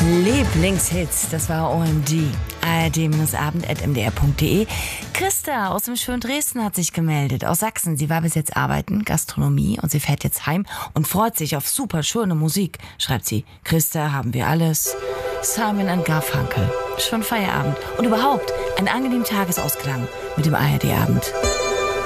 Lieblingshits, das war OMD. ard-abend@mdr.de. Christa aus dem schönen Dresden hat sich gemeldet, aus Sachsen. Sie war bis jetzt arbeiten, Gastronomie, und sie fährt jetzt heim und freut sich auf super schöne Musik, schreibt sie. Christa, haben wir alles. Simon and Garfunkel. Schon Feierabend. Und überhaupt einen angenehmen Tagesausklang mit dem ARD-Abend.